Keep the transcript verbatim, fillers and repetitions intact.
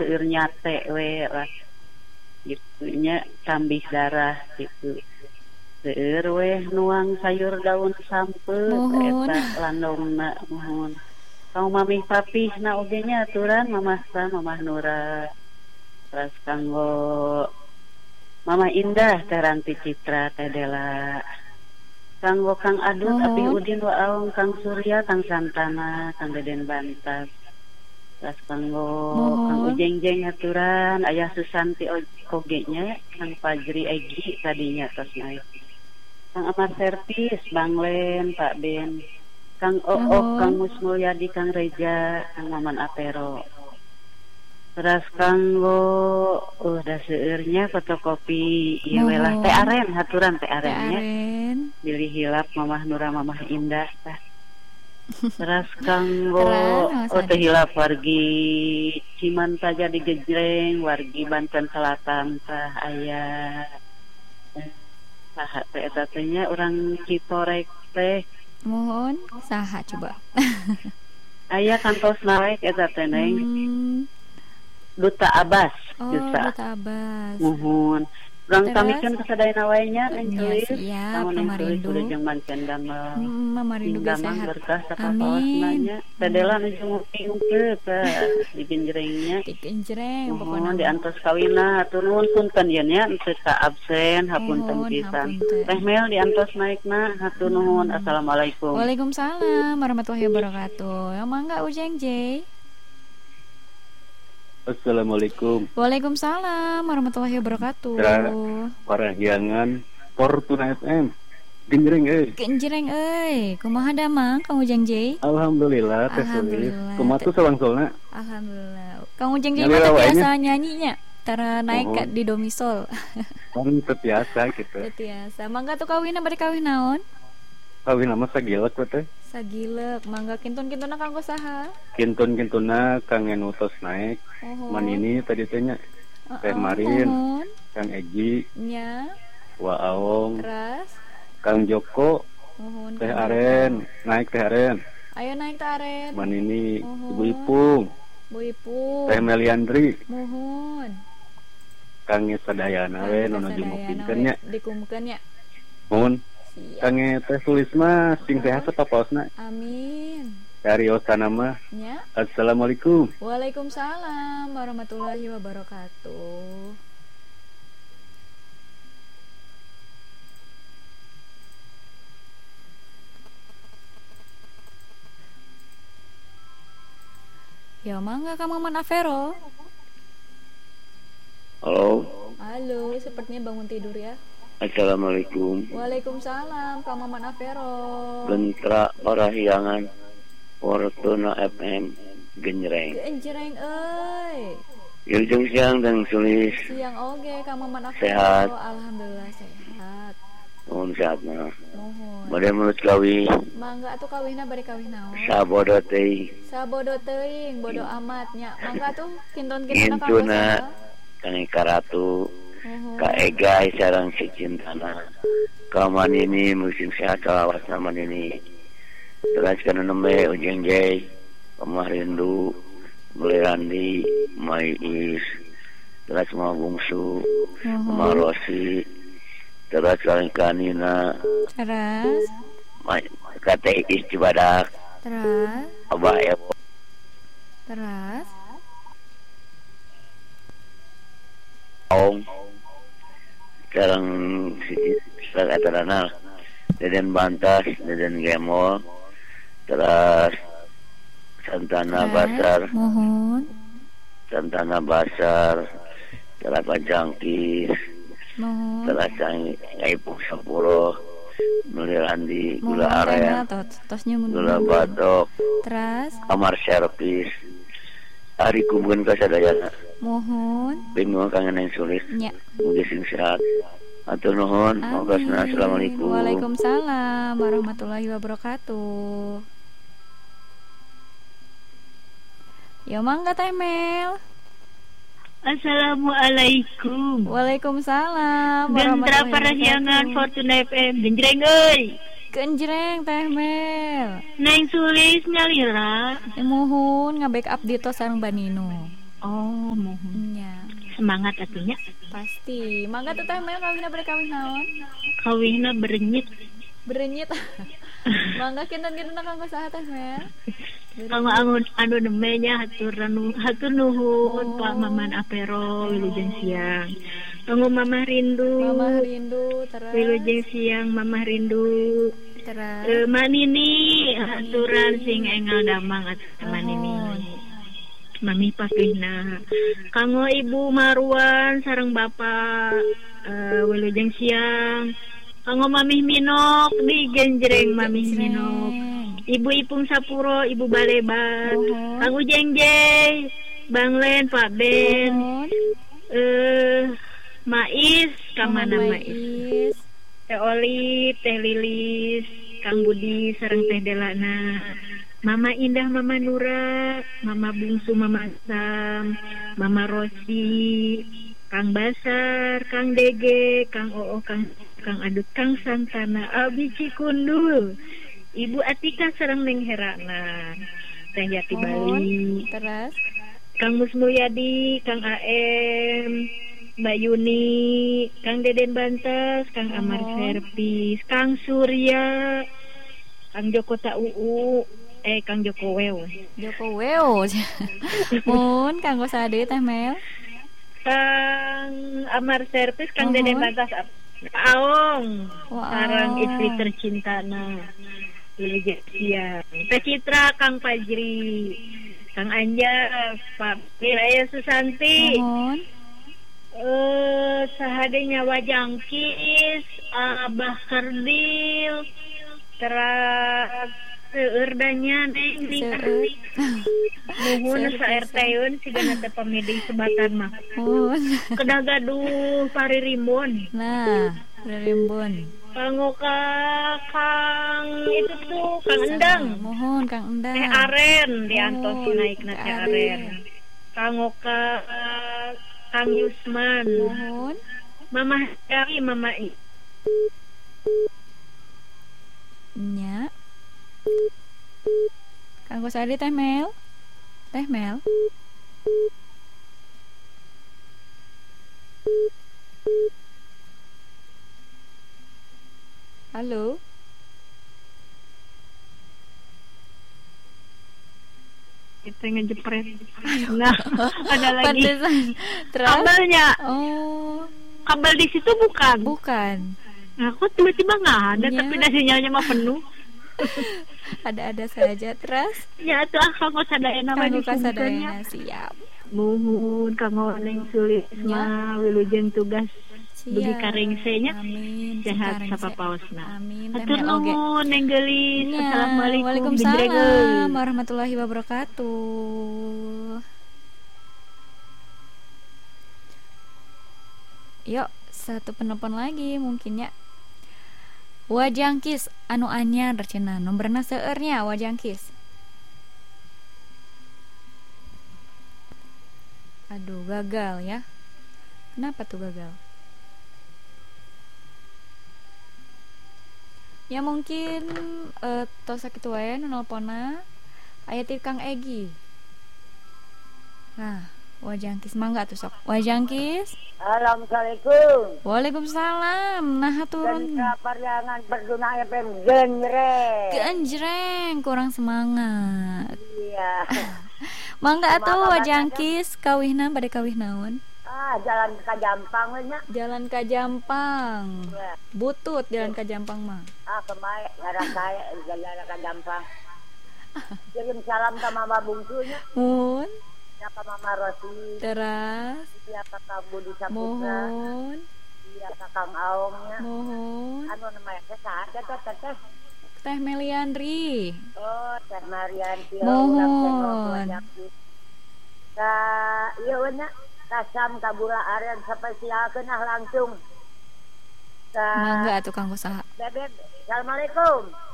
seueur nyate we lah gitu nya tambih darah gitu. Seueur we nuang sayur daun sampeu eta landongna mohon. Kang mami papi na oge nya aturan mamah sa mamah Nura. Terus kanggo Mama Indah teh Ranti Citra teh Dela. Kanggo Kang Adut Mohon. Abi Udin wa Aung Kang Surya Kang Santana Kang Deden Bantas. Terus kanggo Mohon. Kang Ujeng Jeng aturan Ayah Susanti oge nya Kang Fajri Egi tadinya tos naik. Kang Amar Servis Bang Len Pak Ben. Kang Ook, Mohon. Kang Musmulyadi, Kang Reja, Kang Maman Apero. Terus kanggo udah seueurnya fotokopi ieu we lah Mohon. teh aren haturan teh Teh arennya. Aren. Bilih hilap Mamah Nura Mamah Indah tah. Terus kanggo Terus, oh teh hilap wargi Cimanta jadi Gejreng, wargi Banten Selatan tah aya eh, saha teh eta teh nya urang Citorek teh. Mohon saha coba. Aya kantos naik eta teh Neng. Hmm. Duta Abbas Oh, bisa. Duta Abbas. Mohon. Urang Terus? tamikeun kasadayana wae nya Neng Ya, Sulis. siap, Tamun Neng Mama Sulis Rindu. udah jeung mancen damel. Hmm, Mama Rindu ge Indamang sehat. berkah Amin. sakapaosnanya. Tadela nu junguping teh di genjrengnya. Di genjreng Mohon pokona. diantos kawina hatur nuhun punten yen nya teu ka absen hapunten Mohon, pisan. hapunten. Teh Mel diantos naikna hatur nuhun. Assalamualaikum. Waalaikumsalam warahmatullahi wabarakatuh. Yang mangga Ujeng J. Assalamualaikum. Waalaikumsalam warahmatullahi wabarakatuh. Tra- Para hiangan Fortuna F M. Genjreng euy. Genjreng euy, kumaha damang Kang Ujeng J? Alhamdulillah teh Sulis. Alhamdulillah. Kumaha tuh salangsolna? Alhamdulillah. Kang Ujeng J Nyali mah teh rawainya. biasa nyanyinya. Tara naik Mohon. ka di domisol. Kan teu biasa gitu. Teu biasa. Mangga tuh kawinna bari kawin naon? Kawin nama sagilek we teh. Sagilek, mangga kintun-kintuna kanggo saha? Kintun-kintuna Kang Enutos naik. Ohon. Manini tadi teh nya. Teh Heeh, Marin. mohon. Kang Egi, Nya, Wa Aong, ras. Kang Joko, Mohon. Teh Kang Aren, Joko. naik Teh Aren. Ayo naik taren. Manini Mohon. Ibu Ipung, Bu Ipung. Teh Meliandri, Mohon. Kang Sadayana we nu jumupingkeun nya. Dikumkeun nya. Mun Siap. Kang Teh Sulisma sing sehat papaosna. Amin. Dari Osana mah. Nya. Assalamualaikum. Waalaikumsalam warahmatullahi wabarakatuh. Ya mangga Kang Maman Avero. Halo, Halo, sepertinya bangun tidur ya. Assalamualaikum. Waalaikumsalam Kang Maman Avero. Gentra Parahyangan Fortuna F M Genjreng. Genjreng euy. Wilujeng siang dan Sulis. Siang oge Kang Maman Avero. Sehat. Alhamdulillah sehat. Mohon sehatna. Mohon. Bade mulut kawi Mangga atuh kawihna bari kawih naon? sabodo teh Sabodo teuing, bodo amat nya. Mangga atuh kintun-kintuna kanggo ngintuna saha? kang Karatu Mohon. ka Egay sareng si Cintana. Ka Manini musim sehat salawat sama Manini. Terus kana nembe Ujeng Jay, Pamah Rindu, Belirandi, Mai Is, terus mau bungsu, Mohon. Pamah Rosi, terus kaleng kanina, Terus, Mai Kate Is Cibadak, terus, Abah Ewo, terus. Om, sekarang si Sekarang Atarana, Deden Bantas, Deden Gemol, terus Santana Terus, Basar, mohon. Santana Basar, terus Pajangkis, Mohon. terus Sang Ipung Sepuluh, Nulirandi, Mohon Gula teh Aren, Mel, tos tosnya mun. Gula Batok, Terus, Kamar Servis, Hari Kumbun Kasadayana, mohon. Bingung kangen yang sulit, Nya. mugi sing sehat. Atur nuhun, magasna. Amin. Assalamualaikum. Waalaikumsalam warahmatullahi wabarakatuh. Ya mangga teh Mel. Assalamualaikum. Waalaikumsalam Gentra warahmatullahi Parahyangan wabarakatuh. Fortuna F M Genjreng euy. Genjreng teh Mel. Neng Sulis nyalira. Eh, Mohon ngabackup di tos sareng Banino. Oh, mohon. semangat atunya. Pasti. Mangga tuh teh Mel kawihna bade kawih naon? Kawihna berenyit. Berenyit. Mangga kinten-kinten kanggo saha teh Mel? Kanggo anu anu nemenya hatur anu hatur nuhun Oh. Pak Maman Apero wilujeng siang. Kanggo Mamah Rindu. Mama rindu terus. Wilujeng siang Mamah Rindu. Terus. Eh, Manini aturan sing enggal damang atuh Manini. Mami pakihna. Kanggo Ibu Marwan sareng Bapak eh, wilujeng siang. Kanggo Mamih Minok di Genjreng Mamih Minok. Ibu Ipung Sapuro, Ibu Balebat. Mohon. Kang Ujeng Jay, Bang Len, Pak Ben. Mohon. Eh Mais, Kang Mama mana Mais? Mais. Teh Olip, Teh Lilis, Kang Budi sareng Teh Delana. Mama Indah, Mama Nura, Mama Bungsu, Mama Sam, Mama Rosi, Kang Basar, Kang Dege, Kang Oo, Kang Kang Adut, Kang Santana, Abi Cikundul, Ibu Atika sareng Neng Herana, Teh Yati Mohon. Bali, Terus. Kang Musmulyadi, Kang A M, Mbak Yuni, Kang Deden Bantas, Kang Amar Mohon. Servis, Kang Surya, Kang Joko Tau, eh Kang Joko Wew, Joko Weo. Mun kanggo saha deui teh Mel? Kang Amar Servis, Kang Mohon. Deden Bantas, Aong, Wah. sareng istri tercintana, Wilujeng siang, Teh Citra, Kang Fajri, Kang Anja, Pak Wiraya Susanti. Mohon. Eh, sahadenya Wajangkis, Abah Kardil, teras seurdanya neng di Seueur. nuhun Seueur sa R T-eun sigana teh pamidi sebatan mah. Mohon. Kedah gaduh paririmbun. Nah, Rimbun. Kanggo ka Kang itu tuh Kang Endang. Mohon Kang Endang. Teh Aren diantos Mohon, naikna Teh Teh Aren. Aren. Kanggo ka Kang Yusman. Mohon. Mama Dari, Mama I. Nya. Kanggo sadi Teh Mel. Teh Mel. Halo. Itu ngejepret. Nah, ada lagi. Pantesan. Terus. Kabelnya, Oh, kabel di situ bukan. bukan. Nah, kok tiba-tiba nggak ada, Iya. tapi dah sinyalnya mah penuh. Ada-ada saja. Terus. Ya itu ah kanggo sadayana mah Kanggo dipungkeunnya. kasadayana siap. Muhun kanggo Neng Sulisma wilujeng tugas dugi Siap. karengsenya. Amin. Sehat Sakarengse. sapapaosna. Amin. Teh Hatur Mel oge. nuhun Neng Gelis. Ya, Assalamualaikum. Waalaikumsalam Genjregeun. warahmatullahi wabarakatuh. Yuk, satu penelpon lagi mungkinnya. Wajangkis anu anyar cenah nomorna seueurnya Wajangkis. Aduh, gagal ya. Kenapa tuh gagal? Ya mungkin eh tos sakitu wae nu nelponna aya ti Kang Egi. Nah, Wajangkis mangga tuh sok. Wajangkis. Assalamualaikum. Waalaikumsalam. Nah, turun. Dan kapariangan berduna F M genjreng. Keenjreng, kurang semangat. Iya. Mangga atuh Kumaha Wajangkis kawihna bade kawih naon? Ah, jalan ke Jampang we nya. Jalan ka Jampang. Ya. Butut jalan ka Jampang mah. Ah, kemae ngaran saya jalan ke Jampang. Kirim salam ke Mama Bungsunya, Mun, ya ke Mama Rosi, teras, ya ke Kang Budi Saputra, mohon, ya ke Kang Aongnya. mohon. Anu namanya teh saha teh teh teh. Teh Meliandri. Oh, Teh Marianti. Mohon. Ka ieu we nya kasam kabula aren spesialkeun ah langsung. Ka Mangga atuh kanggo saha? Bebek. Assalamualaikum.